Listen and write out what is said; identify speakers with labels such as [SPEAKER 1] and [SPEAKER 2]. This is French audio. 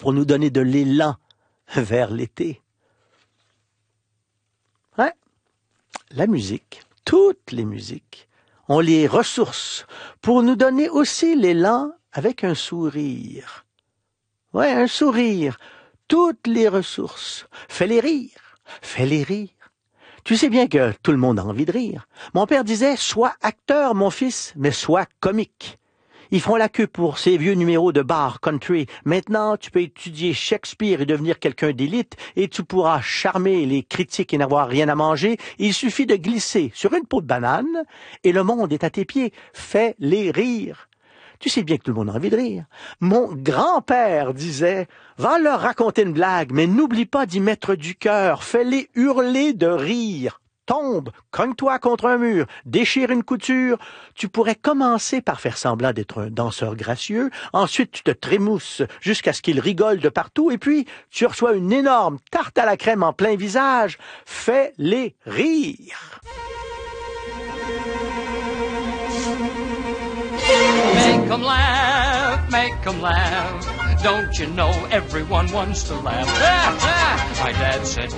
[SPEAKER 1] pour nous donner de l'élan vers l'été. Ouais, la musique, toutes les musiques, ont les ressources pour nous donner aussi l'élan avec un sourire. Ouais, un sourire, toutes les ressources. Fais-les rire, fais-les rire. Tu sais bien que tout le monde a envie de rire. Mon père disait, sois acteur, mon fils, mais sois comique. Ils font la queue pour ces vieux numéros de bar country. Maintenant, tu peux étudier Shakespeare et devenir quelqu'un d'élite et tu pourras charmer les critiques et n'avoir rien à manger. Il suffit de glisser sur une peau de banane et le monde est à tes pieds. Fais-les rire. Tu sais bien que tout le monde a envie de rire. Mon grand-père disait, va leur raconter une blague, mais n'oublie pas d'y mettre du cœur. Fais-les hurler de rire. Tombe, cogne-toi contre un mur, déchire une couture. Tu pourrais commencer par faire semblant d'être un danseur gracieux. Ensuite, tu te trémousses jusqu'à ce qu'ils rigolent de partout. Et puis, tu reçois une énorme tarte à la crème en plein visage. Fais-les rire.
[SPEAKER 2] Make 'em laugh, make 'em laugh. Don't you know everyone wants to laugh? My dad said